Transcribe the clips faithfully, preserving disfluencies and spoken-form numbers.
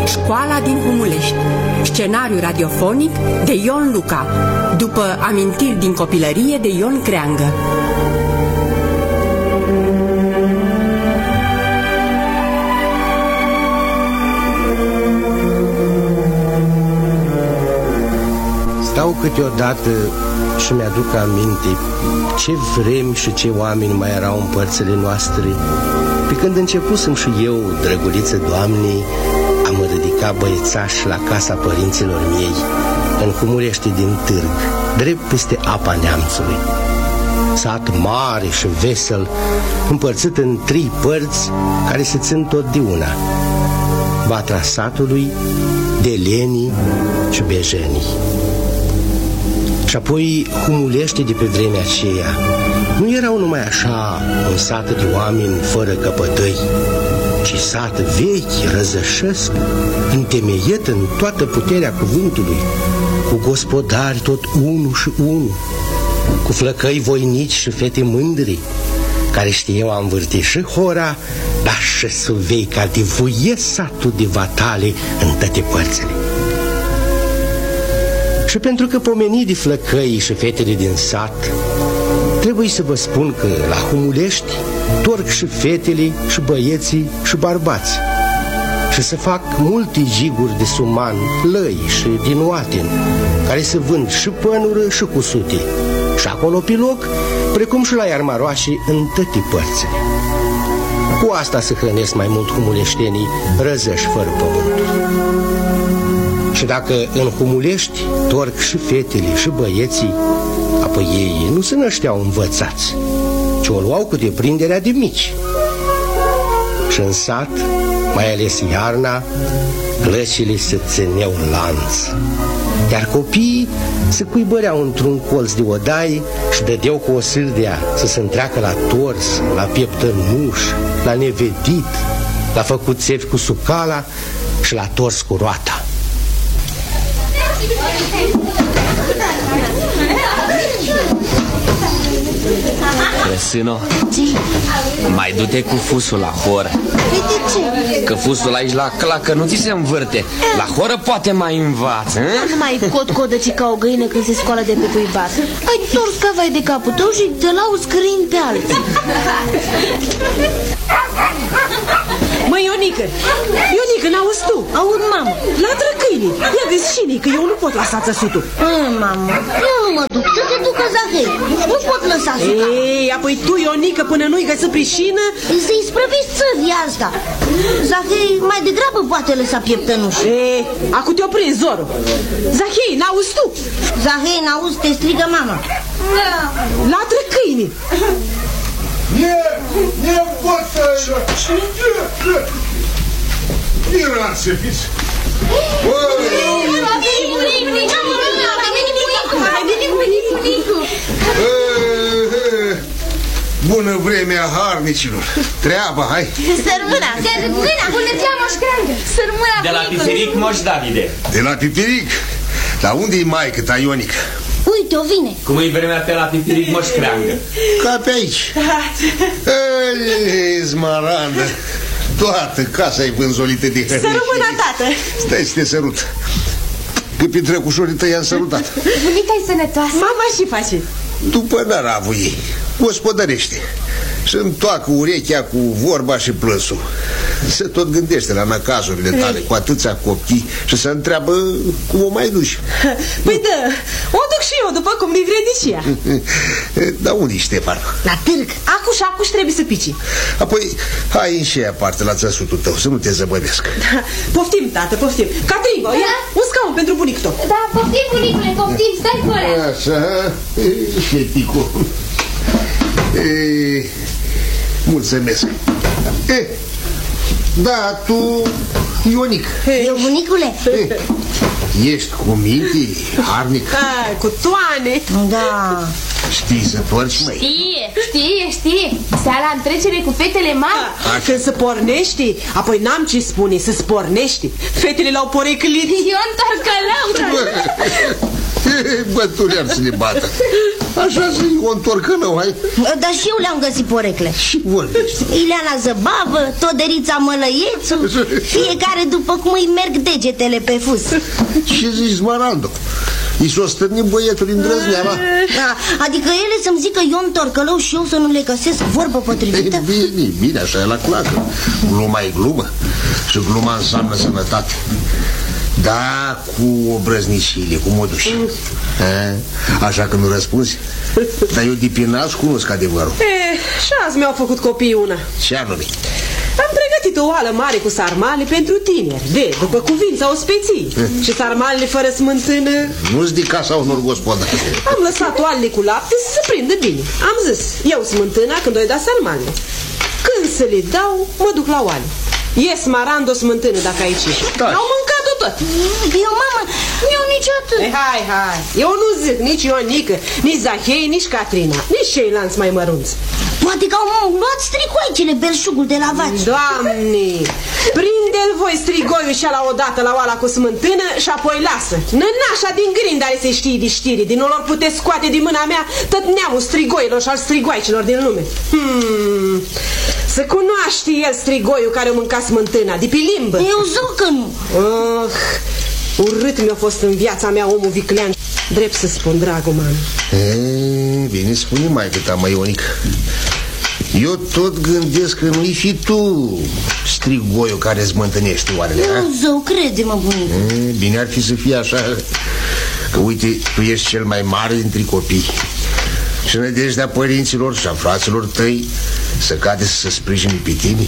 Școala din Humulești. Scenariu radiofonic de Ion Luca, după amintiri din copilărie de Ion Creangă. Stau câteodată și mi-aduc aminte ce vremi și ce oameni mai erau în părțile noastre, pe când începusem și eu, drăguliță Doamnei, a mă ridica băiețaș la casa părinților miei, în Humulești din Târg, drept peste apa Neamțului. Sat mare și vesel, împărțit în trei părți care se țin totdeauna: Vatra Satului, Delenii și Bejenii. Și apoi Humulești de pe vremea aceea nu erau numai așa un sat de oameni fără căpătăi, ci sat vechi, răzășesc, întemeiet în toată puterea cuvântului, cu gospodari tot unu și unu, cu flăcăi voinici și fete mândri, care știau a învârti și hora, dar și suvei ca de vuie satul de vatale în toate părțile. Și pentru că pomeni de flăcăii și fetele din sat, trebuie să vă spun că la Humulești torc și fetele și băieții și bărbați, și se fac multe jiguri de suman, lăi și din oaten, care se vând și pănură și cusute, și acolo pe loc, precum și la iarmaroașe în toate părțile. Cu asta se hrănesc mai mult humuleștenii răzăși fără pământuri. Și dacă în Humulești torc și fetele și băieții, apoi ei nu se nășteau învățați, ci o luau cu deprinderea de mici. Și în sat, mai ales iarna, clăcile se țineau în lanț, iar copiii se cuibăreau într-un colț de odaie și dădeau cu o sârdea să se întreacă la tors, la pieptănuș, la nevedit, la făcut țevi cu sucala și la tors cu roata. Crăsâno, mai du-te cu fusul la horă. De ce? Că fusul aici la clacă nu ți se învârte. La horă poate mai învață. Nu mai cot-codăci ca o găină când se scoală de pe cuibat. Ai tors cavai de capul tău și te lau scrând pe alții. Mă, Ionică, Ionică, n-auzi tu? Aud, mamă. Latră câinii, ia vezi și că eu nu pot lăsa țăsutul. Mă, mamă, eu nu mă duc, să se ducă Zahei. Nu pot lăsa suca. Ei, apoi tu, Ionică, până nu-i găsi prișină... Să-i sprăvești țării asta. Zahei mai degrabă poate lăsa pieptănușul. Ei, acu te-o prins, Zoru. Zahei, n-auzi tu? Zahei, n-auzi, te strigă mama. Latră câinii. Не, не вот не рад fiți. Bună vremea harnicilor. Treaba, hai. Sărmâna, sărmâna. Bună ziua, Moș Creangă. Sărmâna. De la Pipiric, Moș Davide. De la Pipiric? Dar unde-i maică ta, Ionică? Uite, o vine. Cum e vremea pe la Pipiric, Moș Creangă? Ca pe aici. Ei, Smarandă, toată casa e vânzolită de hărnici. Sărmâna, tată. Stai să te sărut. Că pe drăcușorii tăi am sărutat. Bunica-i sănătoasă. Mama și face. După naravul ei, gospodărește. Și întoacă urechea cu vorba și plânsul. Se tot gândește la năcazurile tale cu atâția copii și se întreabă cum o mai duci. Păi da, o duc și eu după cum mi vrednicia. Dar unde-i Ștefan? La târg. Acuș, acuș trebuie să pici. Apoi hai în și aparte la țăsutul tău, să nu te zăbăvesc. Da, poftim, tată, poftim. Catringo, da? Ia un scaun pentru bunicul tău. Da, poftim, bunicule, poftim, stai fără. Așa, feticu. E, mulțumesc. E, da, tu, Ionic. Eu, bunicule? E, ești cu minte, harnic. Hai, cu toane. Da. Știi să torci, măi? Știe, știe, știe. Seara în trecere cu fetele mari. Da. Când se pornești, apoi n-am ce spune, să-ți pornești. Fetele l-au poreclit. Eu întorc călău. Bătuleam să ne bată. Așa zi, o întorcănău, hai. Dar și eu le-am găsit porecle. Și vorbești. Ileana Zăbavă, Toderița Mălăiețu, fiecare după cum îi merg degetele pe fus. Ce zici, Smaraldo? I s-o stârnit băietul îndrăzneala. Da, adică ele să-mi zică Ion Torcălău și eu să nu le găsesc vorbă potrivită? E bine, bine, așa e la clacă. Gluma e glumă și gluma înseamnă sănătate. Da, cu obrăznicile, cu moduși. A, așa că nu răspunzi? Dar eu de pe nas cunosc adevărul. E, și azi mi-au făcut copiii una. Ce anume? Am pregătit o oală mare cu sarmale pentru tineri, de, după cuvința ospeții. Și sarmalele fără smântână. Nu-ți de casa unor gospodari. Am lăsat oalele cu lapte să se prindă bine. Am zis, iau smântâna când o-i da sarmalele. Când să le dau, mă duc la oale. Ies marando smântână dacă aici ești. Da. Au mâncat-o tot. Eu, mamă, eu nici atât. Ei, hai, hai. Eu nu zic nici Ionică, nici Zahei, nici Catrina, nici ceilalți mai mărunți. Poate că au luat stricoaicele, belșugul de la vaci. Doamne, prinde-l voi strigoiul și la odată la oala cu smântână și apoi lasă. Nănașa din grindare se știe de știri. Din lor puteți scoate din mâna mea tot neamul strigoilor și al strigoaicilor din lume. Hmm, să cunoaște el strigoiul care o mânca smântâna, de pe limbă. Eu zic că nu. Oh, urât mi-a fost în viața mea omul viclean. Drept să spun, dragul mami. E, bine spune mai câta, mă, Ionică. Eu tot gândesc că nu-i fi tu strigoiul care îți mântânește oarele. Eu zău, crede-mă, bunică. E, bine ar fi să fie așa. Că uite, tu ești cel mai mare dintre copii și nădejdea părinților și a fraților tăi să cade să se sprijini pe tine.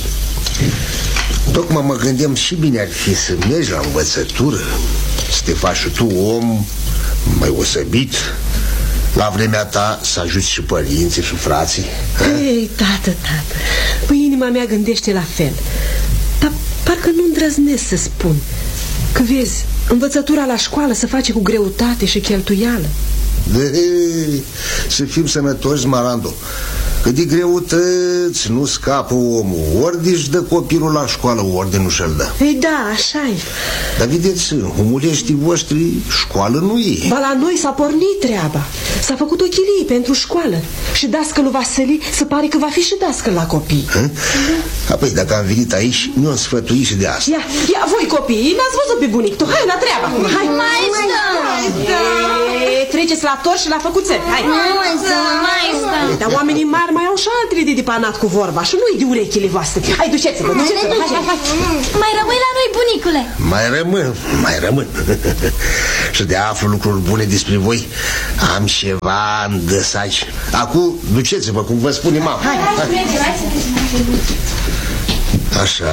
Tocmai mă gândeam și bine ar fi să mergi la învățătură, să te faci și tu om mai osăbit. La vremea ta să ajuți și părinții și frații. Ei, tată, tată, păi inima mea gândește la fel. Dar parcă nu îndrăznesc să spun. Că vezi, învățătura la școală se face cu greutate și cheltuială. De, să fim sănătoși, Marando. Că de greutăți nu scapă omul. Ori își dă copilul la școală, ori de nu și-l dă. Ei, da, așa-i. Dar vedeți, omuleștii voștri, școală nu e. Ba la noi s-a pornit treaba. S-a făcut o chilie pentru școală. Și dascălul Vasili se pare că va fi și dascăl la copii. Apoi, dacă am venit aici, nu am sfătuit și de asta. Ia, ia voi copii, n-ați văzut pe bunic tu. Hai la treaba. Hai, mai stăm. Treceți la tor și la făcuțări. Hai. Mai stăm, mai stăm. Dar oamenii mari mai au și altele de depanat cu vorba și nu-i de urechile voastre. Hai, duceți-vă, duceți-vă. Hai, hai, hai. Mai rămâi la noi, bunicule. Mai rămân, mai rămân. Și de aflu lucruri bune despre voi, am ceva îndăsaci. Acum, duceți-vă, cum vă spune mama. Hai, hai, hai. Așa.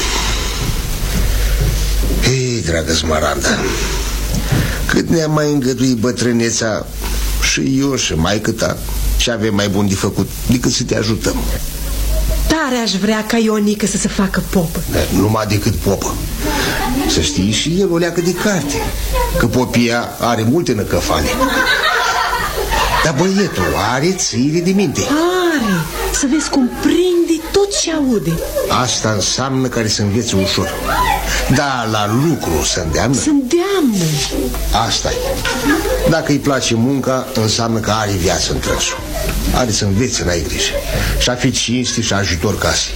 Ei, dragă Smaranda, cât ne-a mai îngăduit bătrâneța, și eu și maică ta, ce avem mai bun de făcut decât să te ajutăm. Tare aș vrea ca Ionică să se facă popă. Dar numai decât popă. Să știi și el o leacă de carte, că popia are multe năcăfane. Dar băietul are țâire de minte. Are, să vezi cum prinde tot ce aude. Asta înseamnă care să învețe ușor. Dar la lucru se îndeamnă. Se îndeamnă. Asta e. Dacă îi place munca, înseamnă că are viață în trânsul. Are să învețe, n-ai grijă. Și a fi cinstit și ajutor casei.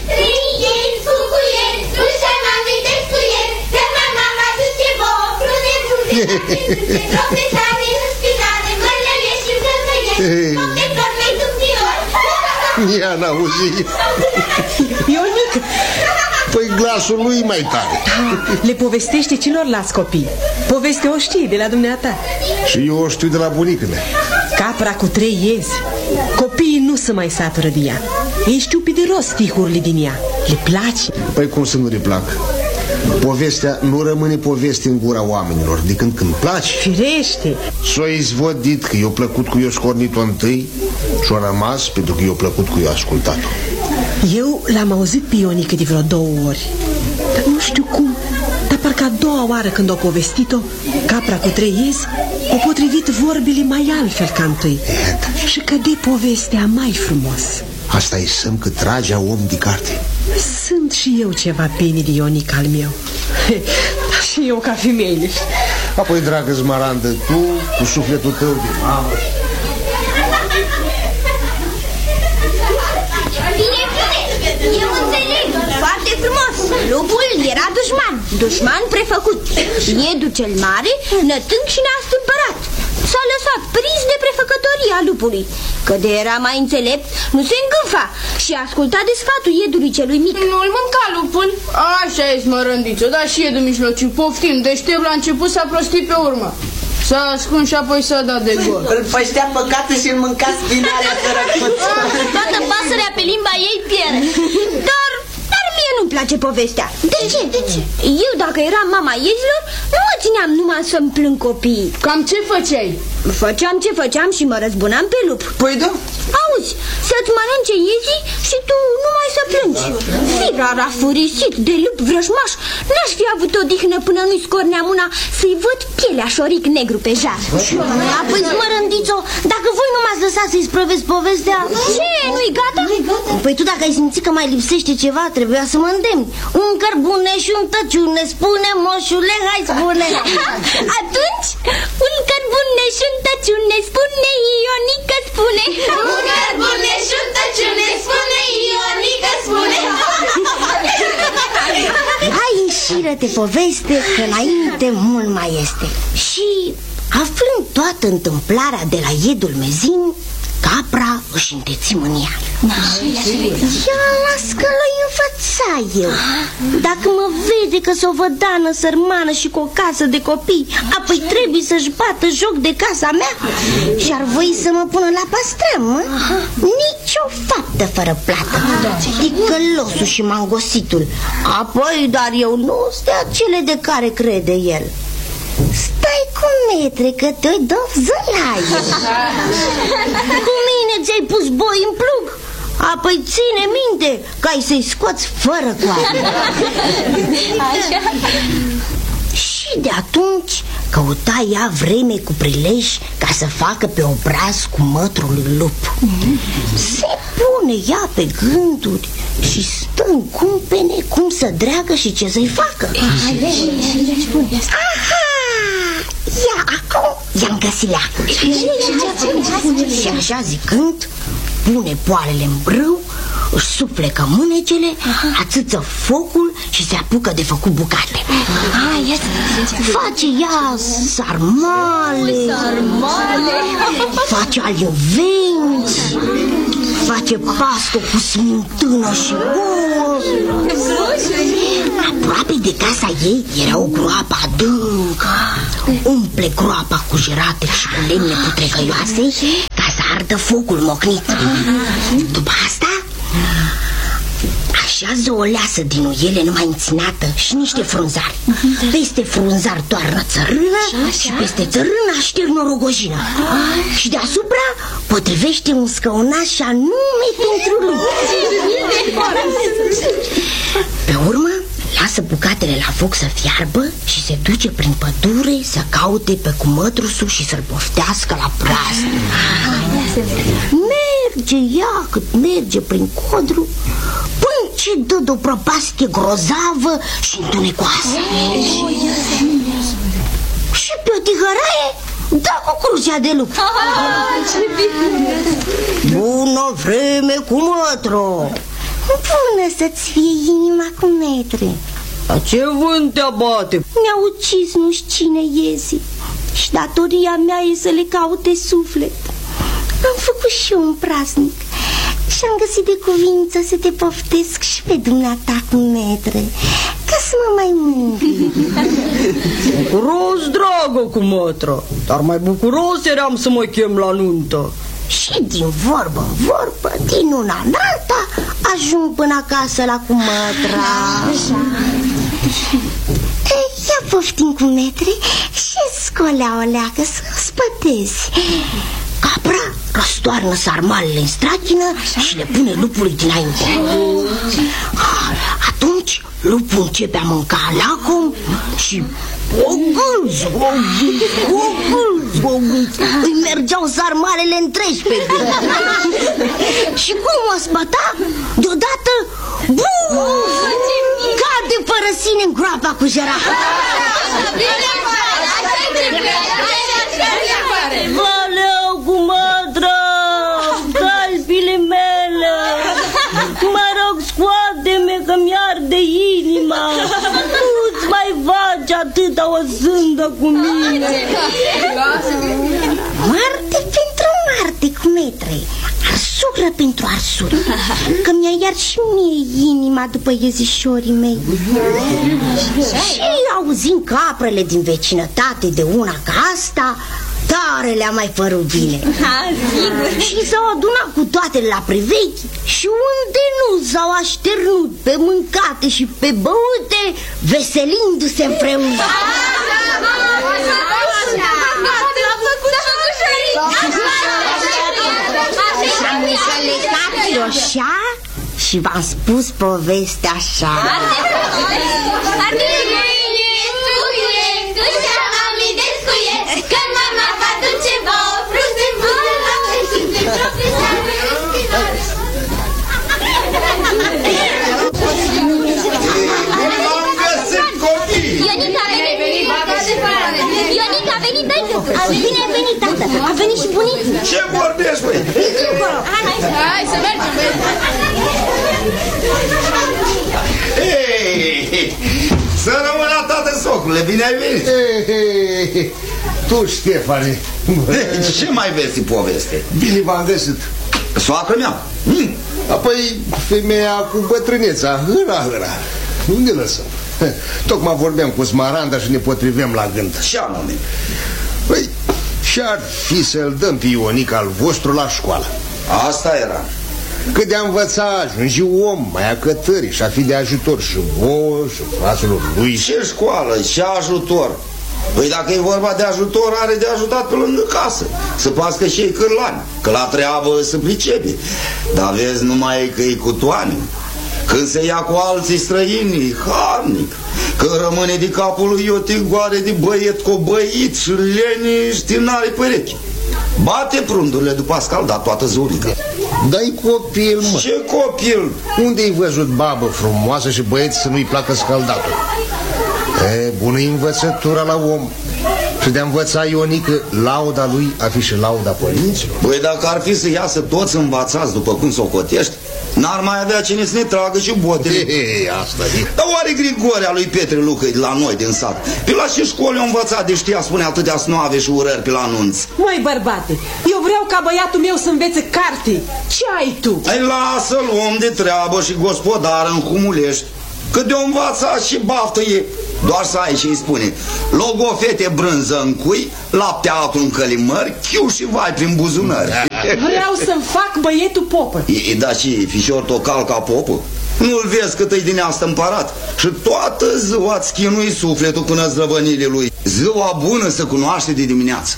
Ia n-auzi. Ionică. Păi glasul lui e mai tare. Le povestește celorlalți copii. Poveste o știi de la dumneata. Și eu o știu de la bunica mea. Capra cu trei iezi. Copiii nu se mai satură de ea. Ei știu pe de rost stihurile din ea. Le place. Păi cum să nu le plac? Povestea nu rămâne poveste în gura oamenilor, de când când place. Firește. S-o izvodit că i-a plăcut cu eu scornit-o întâi și-o rămas pentru că i-a plăcut cu eu ascultat-o. Eu l-am auzit pe Ionică de vreo două ori, dar nu știu cum. Dar parcă a doua oară când o povestit-o, capra cu trei iezi, o potrivit vorbile mai altfel ca întâi. Și căde povestea mai frumos. Asta e semn că tragea om de carte. Sunt și eu ceva bine de Ionic al meu. Și eu ca femeile. Apoi, dragă Smarandă, tu, cu sufletul tău de mamă. Bine, bine, eu înțeleg. Foarte frumos. Lupul era dușman, dușman prefăcut. Iedul cel mare, nătâng și neastâmpărat, s-a lăsat prins de prefăcătoria lupului. Că de era mai înțelept, nu se îngânfa și asculta de sfatul iedului celui mic. Nu-l mânca lupul. Așa e, Smărândiță, dar și iedul mijlociu, poftim, deștept la început s-a prostit pe urmă. S-a ascuns și apoi s-a dat de gol. Îl făștea păcată și îl mânca spinarea sărăcuță. Toată pasărea pe limba ei pierde. Dar, dar mie nu-mi place povestea. De ce? De ce? Eu, dacă eram mama iezilor, nu mă țineam numai să-mi plâng copiii. Cam ce făceai? Făceam ce făceam și mă răzbunam pe lup. Păi da. Auzi, să-ți mănânce iezii și tu numai să plângi. Fira rafurisit de lup vrăjmaș, n-aș fi avut odihnă până nu-i scornea mâna să-i văd pielea șoric negru pe jar. Apoi, Smărândițo, dacă voi nu m-ați lăsat să-i sprăvesc povestea... Ce? Nu-i gata? Păi tu, dacă ai simțit că mai lipsește ceva, trebuia să mă îndemni. Un cărbune și un tăciune, spune moșule, hai spune. Atunci, un cărbune și un tăciune, spune Ionică, spune. Un cărbune și un tăciune, spune Ionică, spune. Hai, înșiră-te poveste, că înainte mult mai este. Și, aflând toată întâmplarea de la iedul mezin, capra își înteți mânia. Ia las că l-i învăța eu. Dacă mă vede că s-o vădană sărmană și cu o casă de copii, apoi trebuie să-și bată joc de casa mea și-ar voi să mă pună la pastram, mă? Nici o faptă fără plată. Ticălosul și mangositul. Apoi, dar eu nu sunt de acele de care crede el. Stai cu metre că te-o dau zălaie. Cu mine ți-ai pus boi în plug, apoi ține minte că ai să-i scoți fără coadă. Și de atunci căuta ea vreme cu prilej ca să facă pe obraz cu mătrul lui lup. Se pune ea pe gânduri și stă în cumpene cum să dreagă și ce să-i facă. Aha! Ia acum i-am găsit leacul. Și așa zicând, pune poalele în brâu, își suflecă mânecele, ațâță focul și se apucă de făcut bucate. Face ea sarmale, face aliovenți, face pasto cu smintână și ouă. Aproape de casa ei era o groapă adâncă. Umple groapa cu jerate și cu lemne putregăioase ca să ardă focul mocnit. După asta așează o leasă din uiele numai înținată și niște frunzari. Peste frunzar toarnă țărână și peste țărână așternă o rogojină. Și deasupra potrivește un scăunaș anume pentru lui. Pe urmă lasă bucatele la foc să fiarbă și se duce prin pădure să caute pe cumătrusul și să-l poftească la praznic. Merge ea cât merge prin codru, până ce dă de-o prăpastie grozavă și întunecoasă. Și pe o tihăraie dă cu crucea de lup. Bună vreme, cumătro! Bună să-ți fie inima cu metre. A ce vânt te abate? Mi-a ucis nu-și cine iezi și datoria mea e să le caute suflet. Am făcut și eu un praznic și am găsit de cuvință să te poftesc și pe dumneata cu metre, ca să mă mai mângâi. Bucuros, dragă cumătră, dar mai bucuros eram să mă chem la nuntă. Și din vorbă în vorbă, din una în alta, ajung până acasă la cumătra. Ia poftim cu metre și scolea o leacă să o spătezi. Capra răstoarnă sarmalele în strachină și le pune lupului dinainte. Atunci lupul începe a mânca lacom și ogâlzi, ogâlzi, ogâlzi, ogâlzi. Îi mergeau sarmalele întregi pe gând. Și cum o spăta, deodată cade fără sine în groapa cu jerafa. Valeu cu mătră, calpile mele. Mă rog, scoate-me că mi-arde inima. Nu-ți mai faci atâta o zândă cu mine. Marte pentru Marte, cu metre. Arsură pentru arsură. Că mi-a iar și mie inima după iezișorii mei. Și auzind caprele din vecinătate de una ca asta, tare le-a mai părut bine. Și s-au adunat cu toate la privechi. Și unde nu s-au așternut pe mâncate și pe băute, veselindu-se împreună. Și-am înțelegat Ioșa și v-am spus povestea așa. Ionica a venit! Ionica a venit, dai! Bine a venit, tată! A venit și bunicul! Ce vorbești, băi? Hai să mergem, băi! Hei! Să rămână, tată, socrule, bine ai venit! Hei, tu, Ștefane! Ce mai vezi poveste? Bine v-am găsit! Soacră mea? Mm. Apoi femeia cu bătrâneța, hâra, hâra. Unde lăsăm? Tocmai vorbeam cu Smaranda și ne potrivem la gând. Ce anume? Păi, și-ar fi să-l dăm pe Ionic al vostru la școală. Asta era. Cât de-a învăța ajungi om, mai acătări și a fi de ajutor și vouă și fraților lui. Ce școală, ce ajutor? Păi dacă e vorba de ajutor, are de ajutat pe lângă casă. Să pască și ei cârlani, că la treabă se pricepe. Dar vezi numai că e cu toane. Când se ia cu alții străini, harnic. Când rămâne de capul lui o tigoare de băiet cobăit și leniști n-are perechi. Bate prundurile după a scaldat toată zurica. Dai copil, mă. Ce copil? Unde-ai văzut babă frumoasă și băieți să nu-i placă scaldatul? E, bună învățătura la om. Și de-a învăța Ionică, lauda lui a fi și lauda părinților. Păi dacă ar fi să iasă toți învățați după cum s-o cotești, n-ar mai avea cine să ne tragă și botele. Ei, asta e. Dar oare Grigorea lui Petre Lucă de la noi din sat? Pe la și școli o învățat de știa spune atâtea snoave și urări pe la anunț. Măi, bărbate, eu vreau ca băiatul meu să învețe carte. Ce ai tu? Ai lasă-l om de treabă și gospodar în Humulești. Că de-o învața și baftă e. Doar să ai ce-i spune. Logofete brânză în cui, lapte altul în călimări, chiu și vai prin buzunări. Vreau să-mi fac băietul popă. E, da și fișor tocal ca popă? Nu-l vezi cât e din asta împărat? Și toată ziua îți chinui sufletul până zdrăbănile lui. Ziua bună să cunoaște de dimineață.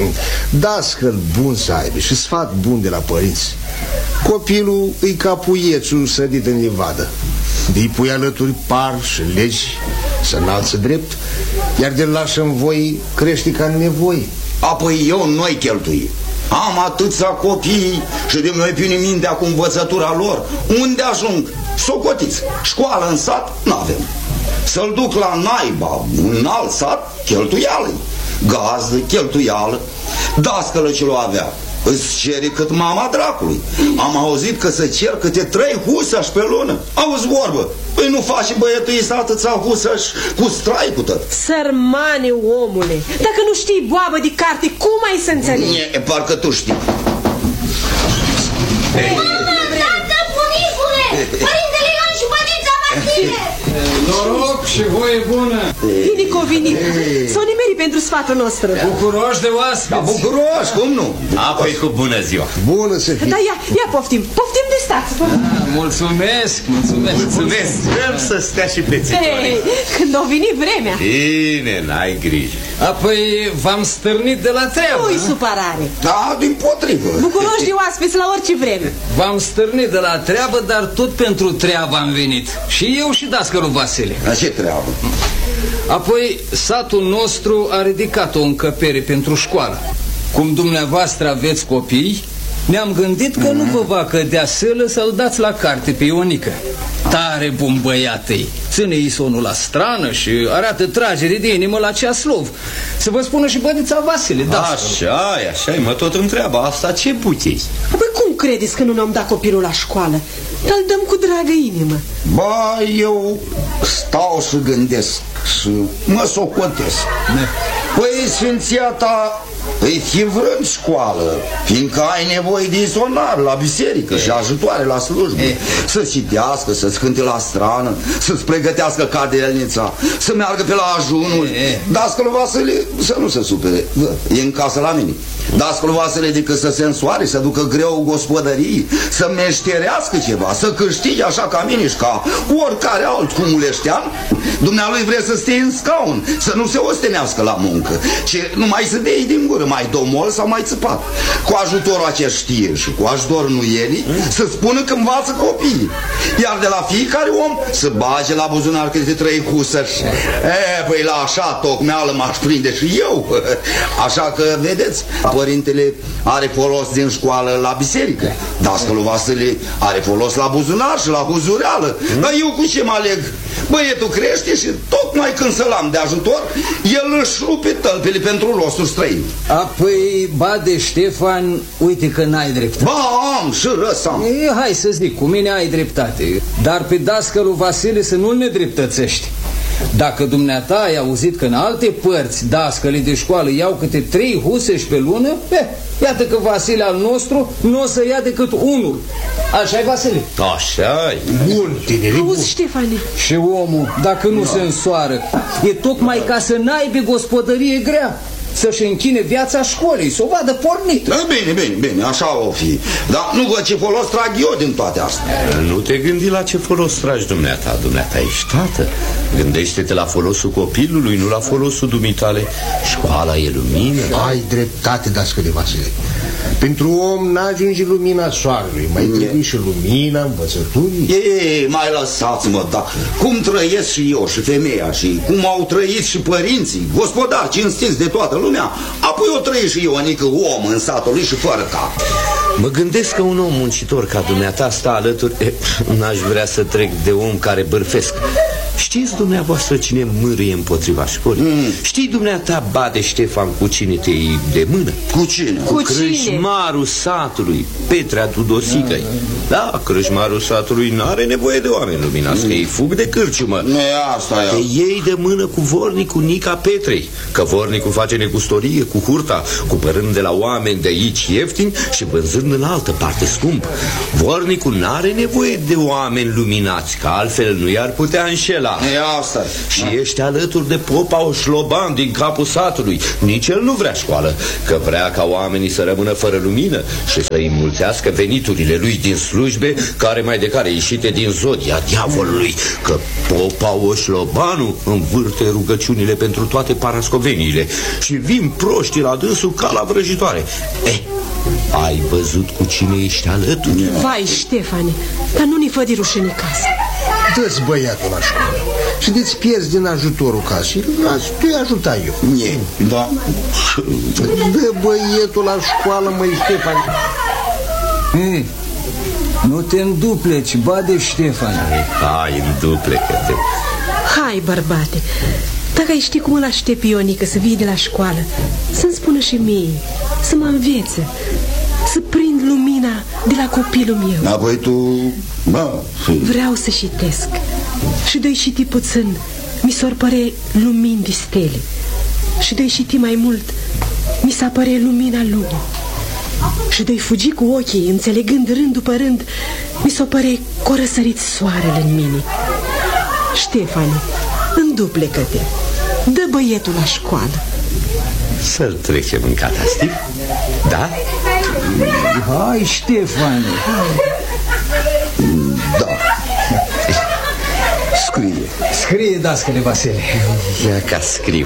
Dascăl bun să aibă și sfat bun de la părinți. Copilul îi ca puiețul sădit în livadă. De-i pui alături par și legi să înalță drept, iar de-l lași în voi crește ca în nevoi. Apoi eu nu-i cheltui. Am atâția copii și de noi pune mintea cu învățătura lor. Unde ajung? Socotiți. Școală în sat? N-avem. Să-l duc la naiba, un alt sat, cheltuială-i. Gazdă, cheltuială. Dascălă ce l-o avea. Îți cere cât mama dracului. Am auzit că se cer câte trei husași pe lună. Auzi vorbă. Păi nu faci și băietul ăsta atâția husași cu strai cu tot. Sărmane omule, dacă nu știi boabă de carte, cum ai să înțelegi? E, parcă tu știi. Mama, tată, bunicule! Părintele Ion și bănița Martine! Noroc și voie bună! Bine că o venit. S-o nimeri pentru sfatul nostru. Bucuroși de oaspeți! Da, bucuroși, cum nu? Apoi cu bună ziua! Bună să fii! Da, ia, ia poftim, poftim de stați. Ah, mulțumesc, mulțumesc! Mulțumesc! Vrem să stea și pețitoare. Hey, când o veni vremea. Bine, n-ai grijă. Apoi v-am stârnit de la treabă. Nu-i supărare. Da, din potrivă. Bucuroși de oaspeți la orice vreme. V-am stârnit de la treabă, dar tot pentru treabă am venit. Și eu și dascălul Vasile. La ce treabă? Apoi satul nostru a ridicat o încăpere pentru școală. Cum dumneavoastră aveți copii, ne-am gândit că mm. nu vă va cădea sâlă să-l dați la carte pe Ionică. Tare bun băiatei. Ține isonul la strană și arată tragere de inimă la Ceaslov. Să vă spună și bănița Vasile, da. Așa e, așa e, mă tot întreabă. Asta ce butei? Păi cum credeți că nu ne-am dat copilul la școală? Îl dăm cu dragă inimă. Ba, eu stau să gândesc și mă socotesc. Păi, sfințiata, îi fi vrând școală, fiindcă ai nevoie de izonar la biserică și ajutoare la slujbă. E. Să citească, să-ți cânte la strană, să-ți pregătească cadelnița, să meargă pe la ajunuri. Dascălul Vasile să nu se supere, e în casă la mine. Dascălul Vasile decât să se însoare, să ducă greu gospodării, să meșterească ceva, să câștige așa ca mine și ca oricare alt cumuleștean. Dumnealui vrea să stea în scaun, să nu se ostenească la muncă, ci numai să dea din gură, mai domol sau mai țăpat. Cu ajutorul acea știe și cu ajutorul nuielii să spună că învață copiii. Iar de la fiecare om să bage la buzunar câte trei husări. E, păi la așa tocmeală m-aș prinde și eu. Așa că, vedeți, părintele are folos din școală la biserică, dascălul Vasile are folos la buzunar și la huzureală. Dar eu cu ce mă aleg? Băietul crește și tocmai când să-l am de ajutor, el își rupe tălpele pentru rostul străin. Apoi, ba de Ștefan, uite că n-ai dreptate. Ba, am și răsam. E, hai să zic, cu mine ai dreptate, dar pe dascălul Vasile să nu-l nedreptățești. Dacă dumneata ai auzit că în alte părți dascălii de școală iau câte trei huseși pe lună, eh, iată că Vasile al nostru nu o să ia decât unul. Așa-i, Vasile? Așa-i. Bun, tineri, bun. Auzi, Ștefane. Și omul, dacă nu no. se însoară, e tocmai ca să n-aibă gospodărie grea, să-și închine viața școlii, să o vadă pornită. Da, bine, bine, bine, așa o fi. Dar nu văd ce folos trag eu din toate astea. Nu te gândi la ce folos tragi dumneata. Dumneata ești tată. Gândește-te la folosul copilului, nu la folosul dumitale. Școala e lumină. Ai dreptate, dascăle Vasile. Pentru om n-ajunge lumina soarelui, mai trebuie și lumina învățăturii. Ei, mai lăsați-mă, da. Cum trăiesc și eu și femeia și cum au trăit și părinții, gospodari cinstiți de toată lumea, apoi o trăi și eu, adică om în satul lui și fără cap. Mă gândesc că un om muncitor ca dumneata stă alături, n-aș vrea să trec de om care bârfesc. Știți dumneavoastră cine mârâie împotriva școlii? Mm. Știi dumneata, Bade Ștefan, cu cine te iei de mână? Cu cine? Cu, cu crâșmarul satului, Petrea Tudosicăi. Da, crâșmarul satului n-are nevoie de oameni luminați, mm. că ei fug de cârciumă. Nu e asta, te iei de mână cu vornicul Nica Petrei, că vornicul face negustorie cu hurta, cumpărând de la oameni de aici ieftini și vânzând în altă parte scump. Vornicul n-are nevoie de oameni luminați, că altfel nu i-ar putea înșela. E asta. Și ești alături de popa Oșloban din capul satului. Nici el nu vrea școală, că vrea ca oamenii să rămână fără lumină și să îi mulțească veniturile lui din slujbe, care mai de care ieșite din zodia diavolului, că popa Oșlobanu învârte rugăciunile pentru toate parascoveniile și vin proștii la dânsul ca la vrăjitoare. Eh, ai văzut cu cine ești alături? Vai, Ștefane, dar nu ne fă de rușine casă. Dă-ți băiatul la școală și de-ți pierzi din ajutorul casei, tu-i ajuta eu. Nie, da. Dă băietul la școală, măi, Ștefan. Ei, nu te îndupleci, Bade Ștefan. Hai, înduplecă-te. Hai, bărbate, dacă ai ști cum îl aștept Ionică să vii de la școală, să-mi spună și mie, să mă învețe, să prind lumina de la copilul meu. Apoi tu, bă, vreau să citesc și doi citi puțin, mi s-or păre lumini de stele, și doi citi mai mult, mi s-a păre lumina lumii, și doi fugi cu ochii, înțelegând rând după rând, mi s-o păre că-o răsărit soarele în mine. Ștefane, înduplecă-te, dă băietul la școală. Să-l trecem în catastiv? Da? Hai, Ștefane. Da. Scrie. Scrie, dascăle Vasile. Ia ca scriu.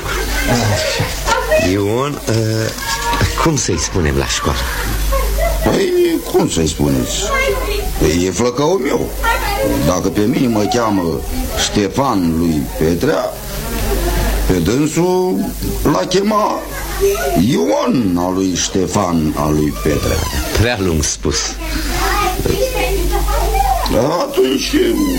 Ion, uh, cum să-i spunem la școală? Păi, cum să-i spuneți? Păi, e flăcăul meu. Dacă pe mine mă cheamă Ștefan lui Petrea, pe dânsul l-a chema Ion al lui Ștefan al lui Petrea. Prea lung spus. Atunci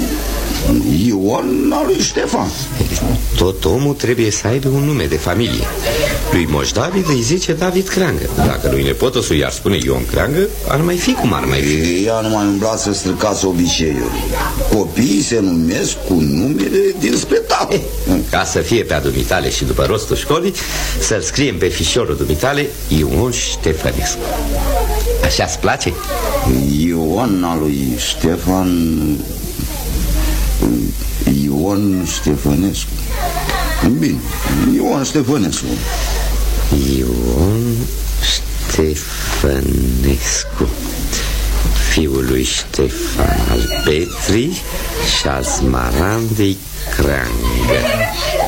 Ion al lui Ștefan. Tot omul trebuie să aibă un nume de familie. Lui Moș David îi zice David Creangă. Dacă lui nepotul i-ar spune Ion Creangă, ar mai fi cum ar mai fi. Ea nu mai umbla să străcați obiceiuri. Copiii se numesc cu numele dinspre tată. Ca să fie pe a dumitale și după rostul școlii, să-l scriem pe fișorul dumitale Ion Ștefănescu. Așa-ți place? Ion al lui Ștefan... Ion Ștefănescu. Bine, Ion Ștefănescu. Ion Ștefănescu, fiul lui Ștefan al Petrii și al Smarandei Creangă.